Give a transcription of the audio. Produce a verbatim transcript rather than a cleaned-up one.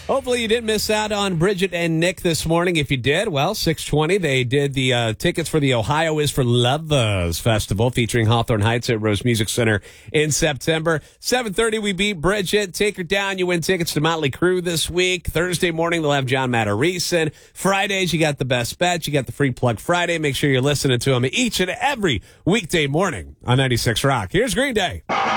Hopefully you didn't miss out on Bridget and Nick this morning. If you did, well, six twenty, they did the uh, tickets for the Ohio is for Lovers Festival featuring Hawthorne Heights at Rose Music Center in September. seven thirty, we beat Bridget. Take her down. You win tickets to Motley Crue this week. Thursday morning, they'll have John Matarese. Fridays, you got the best bet. You got the free plug Friday. Make sure you're listening to them each and every weekday morning on ninety-six Rock. Here's Green Day.